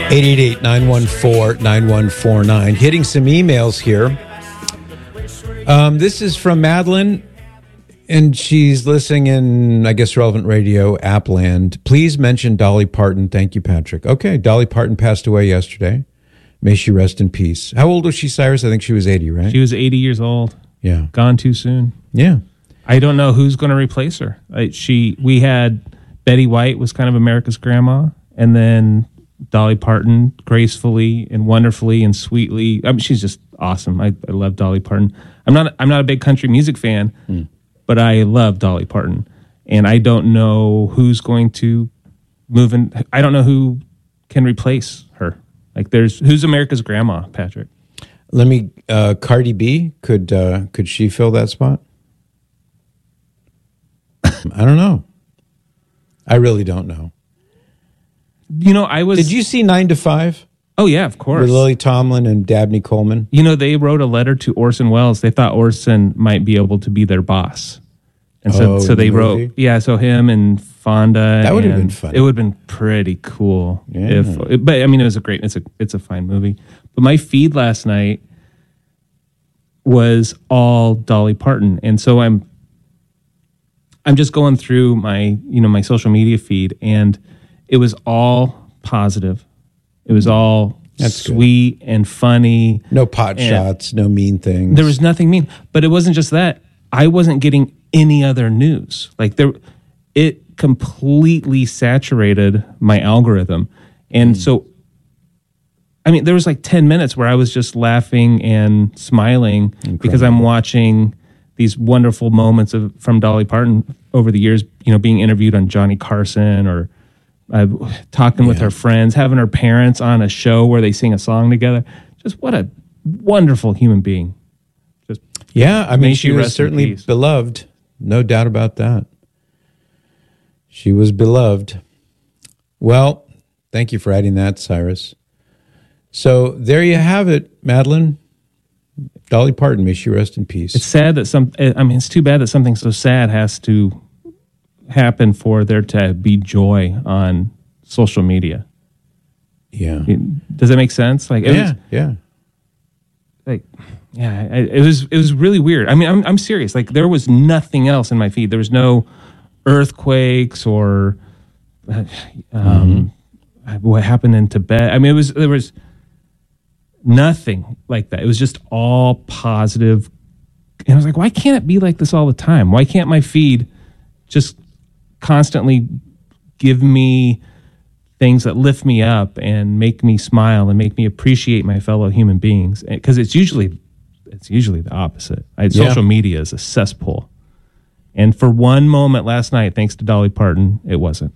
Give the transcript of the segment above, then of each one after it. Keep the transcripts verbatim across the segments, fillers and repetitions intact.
eight eight eight, nine one four, nine one four nine. Getting some emails here. Um, this is from Madeline, and she's listening in, I guess, Relevant Radio, Appland. Please mention Dolly Parton. Thank you, Patrick. Okay, Dolly Parton passed away yesterday. May she rest in peace. How old was she, Cyrus? I think she was eighty, right? She was eighty years old. Yeah. Gone too soon. Yeah. I don't know who's going to replace her. I, she, we had Betty White was kind of America's grandma, and then Dolly Parton gracefully and wonderfully and sweetly. I mean, she's just awesome. I, I love Dolly Parton. I'm not I'm not a big country music fan, mm. but I love Dolly Parton, and I don't know who's going to move in. I don't know who can replace her. Like, there's who's America's grandma, Patrick? Let me. Uh, Cardi B, could uh, could she fill that spot? I don't know. I really don't know. You know, I was. Did you see Nine to Five? Oh yeah, of course. With Lily Tomlin and Dabney Coleman. You know, they wrote a letter to Orson Welles. They thought Orson might be able to be their boss, and so oh, so they the wrote. Yeah, so him and Fonda. That would have and been fun. It would have been pretty cool. Yeah. If, but I mean, it was a great. It's a it's a fine movie. But my feed last night was all Dolly Parton, and so I'm. I'm just going through my, you know, my social media feed, and it was all positive. It was all That's sweet good. and funny. No pot shots, no mean things. There was nothing mean, but it wasn't just that. I wasn't getting any other news. Like there, it completely saturated my algorithm, and mm. so, I mean, there was like ten minutes where I was just laughing and smiling Incredible. because I'm watching these wonderful moments of from Dolly Parton over the years, you know, being interviewed on Johnny Carson or uh, talking yeah. with her friends, having her parents on a show where they sing a song together. Just what a wonderful human being. Just yeah, I mean, she was certainly beloved. No doubt about that. She was beloved. Well, thank you for adding that, Cyrus. So there you have it, Madeline. Dolly Parton, may she rest in peace. It's sad that some, I mean, it's too bad that something so sad has to happen for there to be joy on social media. Yeah. Does that make sense? Like, it yeah, was, yeah. Like, yeah, it was, it was really weird. I mean, I'm, I'm serious. Like, there was nothing else in my feed. There was no earthquakes or um, mm-hmm. what happened in Tibet. I mean, it was, there was nothing like that. It was just all positive. And I was like, why can't it be like this all the time? Why can't my feed just constantly give me things that lift me up and make me smile and make me appreciate my fellow human beings? Because it's usually it's usually the opposite. I, yeah. Social media is a cesspool. And for one moment last night, thanks to Dolly Parton, it wasn't.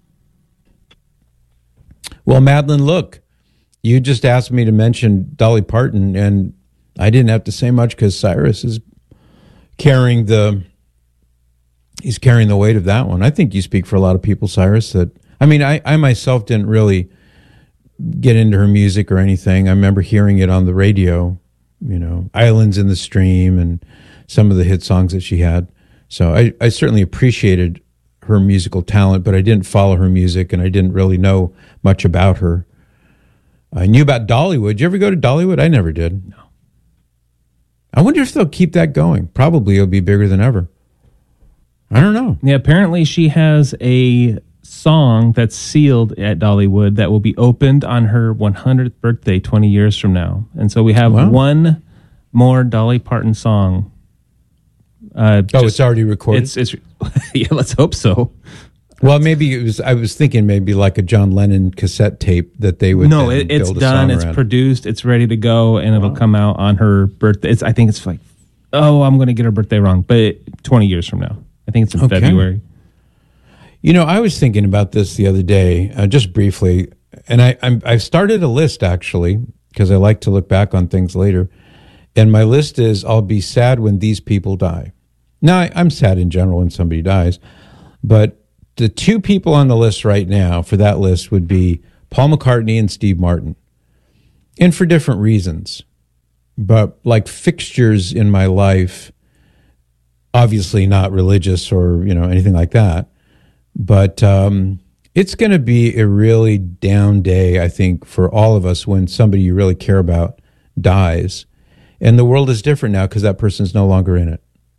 Well, Madeline, look, you just asked me to mention Dolly Parton, and I didn't have to say much because Cyrus is carrying the he's carrying the weight of that one. I think you speak for a lot of people, Cyrus. That I mean, I, I myself didn't really get into her music or anything. I remember hearing it on the radio, you know, Islands in the Stream and some of the hit songs that she had. So I, I certainly appreciated her musical talent, but I didn't follow her music, and I didn't really know much about her. I knew about Dollywood. Did you ever go to Dollywood? I never did. No. I wonder if they'll keep that going. Probably it'll be bigger than ever. I don't know. Yeah, apparently she has a song that's sealed at Dollywood that will be opened on her one hundredth birthday twenty years from now. And so we have wow. one more Dolly Parton song. Uh, oh, just, it's already recorded? It's, it's yeah, let's hope so. Well, maybe it was. I was thinking maybe like a John Lennon cassette tape that they would. No, it, it's done. It's around. Produced. It's ready to go, and it'll wow. come out on her birthday. It's. I think it's like, oh, I'm going to get her birthday wrong, but twenty years from now. I think it's in okay. February. You know, I was thinking about this the other day, uh, just briefly, and I I'm, I've started a list actually because I like to look back on things later, and my list is I'll be sad when these people die. Now I, I'm sad in general when somebody dies, but the two people on the list right now for that list would be Paul McCartney and Steve Martin. And for different reasons. But like fixtures in my life, obviously not religious or, you know, anything like that. But um, it's going to be a really down day, I think, for all of us when somebody you really care about dies. And the world is different now because that person's no longer in it.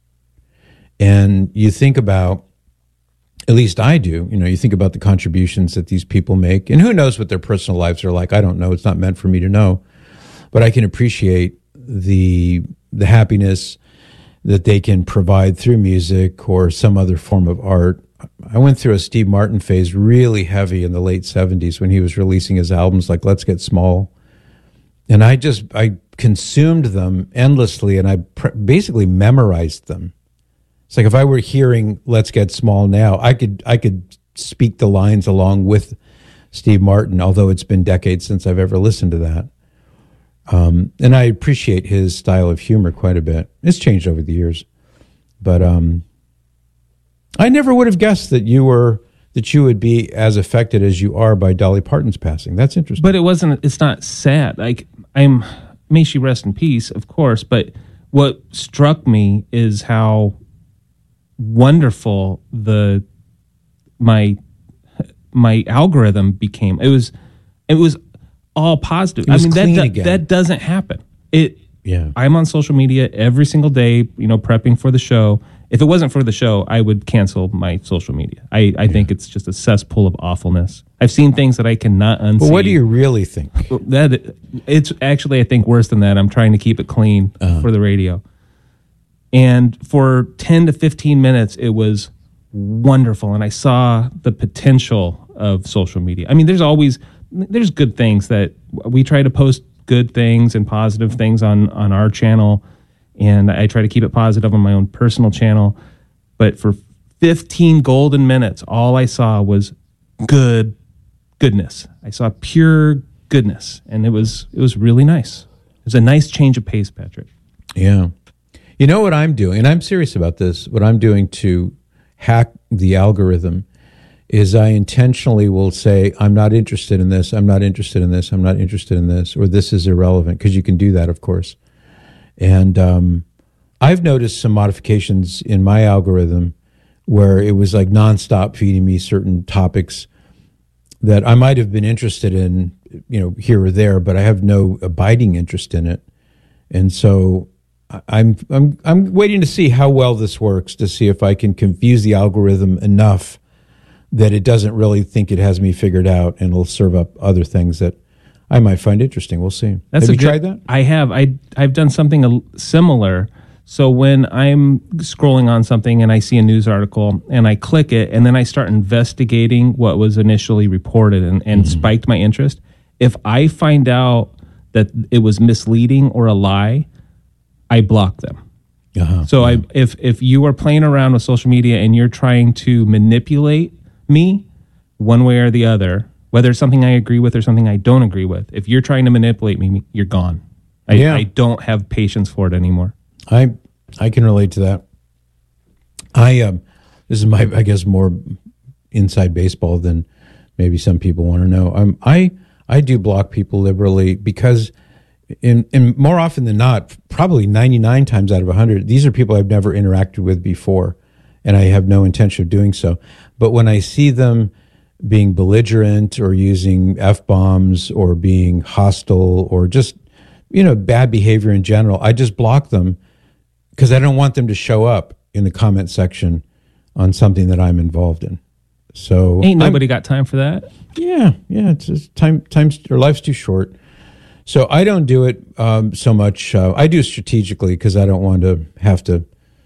And you think about, at least I do, you know, you think about the contributions that these people make. And who knows what their personal lives are like? I don't know. It's not meant for me to know. But I can appreciate the the happiness that they can provide through music or some other form of art. I went through a Steve Martin phase really heavy in the late seventies when he was releasing his albums like Let's Get Small. And I just, I consumed them endlessly and I pr- basically memorized them. It's like if I were hearing Let's Get Small now, I could I could speak the lines along with Steve Martin, although it's been decades since I've ever listened to that. Um, and I appreciate his style of humor quite a bit. It's changed over the years. But um, I never would have guessed that you were that you would be as affected as you are by Dolly Parton's passing. That's interesting. But it wasn't, it's not sad. Like, I'm, may she rest in peace, of course, but what struck me is how wonderful the my my algorithm became. It was it was all positive. It was I mean clean that, again. that that doesn't happen. It Yeah. I'm on social media every single day, you know, prepping for the show. If it wasn't for the show, I would cancel my social media. I, I yeah. think it's just a cesspool of awfulness. I've seen things that I cannot unsee. But what do you really think? That it's actually, I think, worse than that. I'm trying to keep it clean uh-huh. for the radio. And for ten to fifteen minutes, it was wonderful. And I saw the potential of social media. I mean, there's always, there's good things that we try to post good things and positive things on, on our channel. And I try to keep it positive on my own personal channel. But for fifteen golden minutes, all I saw was good goodness. I saw pure goodness. And it was, it was really nice. It was a nice change of pace, Patrick. Yeah. You know what I'm doing, and I'm serious about this, what I'm doing to hack the algorithm is I intentionally will say, I'm not interested in this, I'm not interested in this, I'm not interested in this, or this is irrelevant, because you can do that, of course. And um, I've noticed some modifications in my algorithm where it was like nonstop feeding me certain topics that I might have been interested in, you know, here or there, but I have no abiding interest in it. And so I'm I'm I'm waiting to see how well this works, to see if I can confuse the algorithm enough that it doesn't really think it has me figured out and it'll serve up other things that I might find interesting. We'll see. That's have you good, tried that? I have. I I've done something similar. So when I'm scrolling on something and I see a news article and I click it and then I start investigating what was initially reported and, and mm-hmm. spiked my interest, if I find out that it was misleading or a lie, I block them. Uh-huh. So I, if if you are playing around with social media and you're trying to manipulate me one way or the other, whether it's something I agree with or something I don't agree with, if you're trying to manipulate me, you're gone. I, yeah. I don't have patience for it anymore. I I can relate to that. I um, this is my I guess more inside baseball than maybe some people want to know. Um, I I do block people liberally because. In, and more often than not, probably ninety-nine times out of one hundred, these are people I've never interacted with before, and I have no intention of doing so. But when I see them being belligerent or using F-bombs or being hostile or just, you know, bad behavior in general, I just block them because I don't want them to show up in the comment section on something that I'm involved in. So ain't nobody I'm, got time for that. Yeah, yeah, it's just time, time's, or life's too short. So I don't do it um, so much. Uh, I do strategically because I don't want to have to,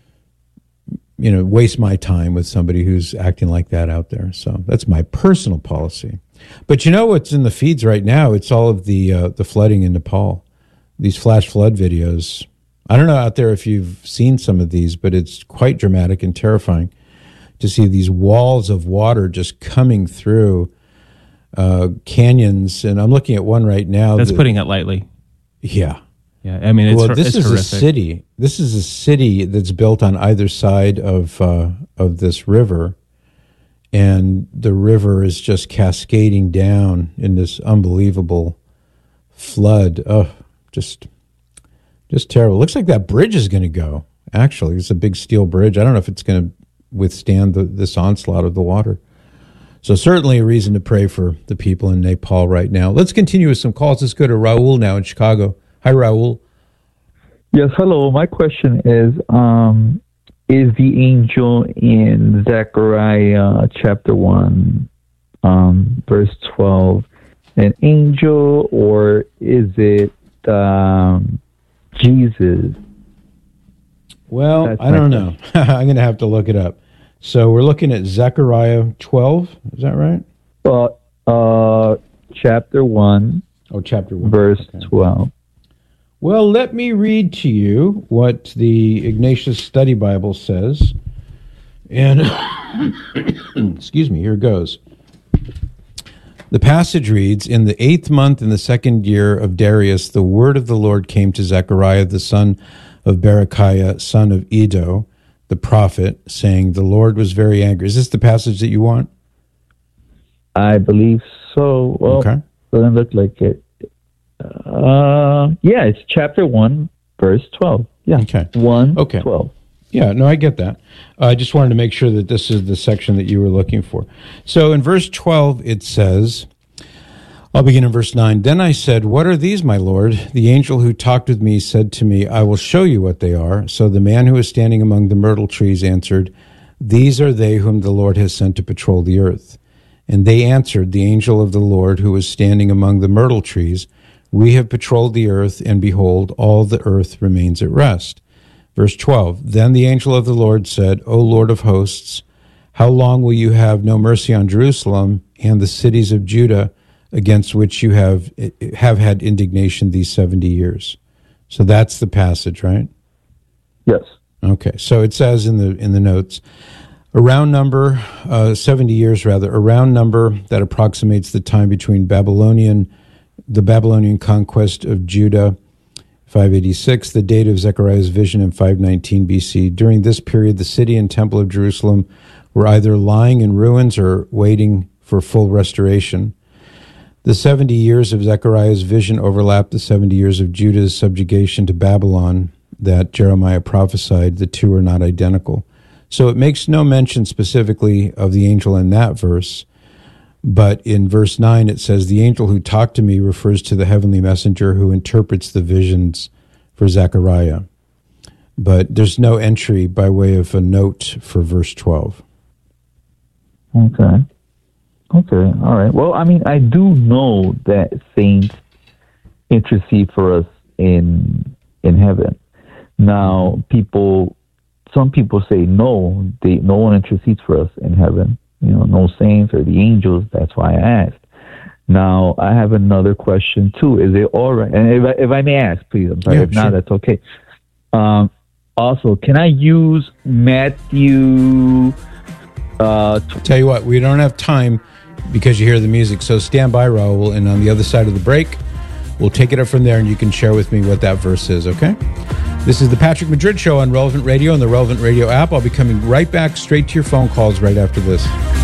you know, waste my time with somebody who's acting like that out there. So that's my personal policy. But you know what's in the feeds right now? It's all of the uh, the flooding in Nepal. These flash flood videos. I don't know out there if you've seen some of these, but it's quite dramatic and terrifying to see these walls of water just coming through uh, canyons. And I'm looking at one right now. That's that, putting it lightly. Yeah. Yeah, I mean, it's, well, this it's is horrific. a city. This is a city that's built on either side of uh, of this river, and the river is just cascading down in this unbelievable flood. Oh, just just terrible. Looks like that bridge is going to go. Actually, it's a big steel bridge. I don't know if it's going to withstand the, this onslaught of the water. So certainly a reason to pray for the people in Nepal right now. Let's continue with some calls. Let's go to Raul now in Chicago. Hi, Raul. Yes, hello. My question is, um, is the angel in Zechariah chapter one, um, verse twelve, an angel, or is it um, Jesus? Well, That's I my don't know. I'm going to have to look it up. So we're looking at Zechariah twelve. Is that right? Uh, uh, chapter one, Oh, chapter one. verse Okay. twelve. Well, let me read to you what the Ignatius Study Bible says. And, excuse me, here goes. The passage reads, "In the eighth month in the second year of Darius, the word of the Lord came to Zechariah, the son of Berechiah, son of Iddo, the prophet, saying, the Lord was very angry." Is this the passage that you want? I believe so. Well, Okay. doesn't look like it. Uh, yeah, it's chapter one, verse twelve. Yeah. Okay. one, Okay. twelve. Yeah, no, I get that. Uh, I just wanted to make sure that this is the section that you were looking for. So in verse twelve, it says, I'll begin in verse nine. "Then I said, what are these, my Lord? The angel who talked with me said to me, I will show you what they are. So the man who was standing among the myrtle trees answered, these are they whom the Lord has sent to patrol the earth. And they answered the angel of the Lord who was standing among the myrtle trees, we have patrolled the earth, and behold, all the earth remains at rest." Verse twelve, "Then the angel of the Lord said, O Lord of hosts, how long will you have no mercy on Jerusalem and the cities of Judah, against which you have have had indignation these seventy years?" So that's the passage, right? Yes. Okay. So it says in the in the notes, a round number, uh, seventy years rather, a round number that approximates the time between Babylonian, the Babylonian conquest of Judah, five eighty-six, the date of Zechariah's vision in five nineteen B C. During this period, the city and temple of Jerusalem were either lying in ruins or waiting for full restoration. The seventy years of Zechariah's vision overlapped the seventy years of Judah's subjugation to Babylon that Jeremiah prophesied. The two are not identical. So it makes no mention specifically of the angel in that verse, but in verse nine it says, the angel who talked to me refers to the heavenly messenger who interprets the visions for Zechariah. But there's no entry by way of a note for verse twelve. Okay. Okay. All right. Well, I mean, I do know that saints intercede for us in in heaven. Now, people, some people say no, they no one intercedes for us in heaven. You know, no saints or the angels. That's why I asked. Now, I have another question too. Is it all right? And if I, if I may ask, please. I'm sorry. Yeah, if not, sure. that's okay. Um, also, can I use Matthew? Uh, Tell you what, we don't have time because you hear the music. So stand by, Raul, and on the other side of the break, we'll take it up from there, and you can share with me what that verse is, okay? This is the Patrick Madrid Show on Relevant Radio and the Relevant Radio app. I'll be coming right back straight to your phone calls right after this.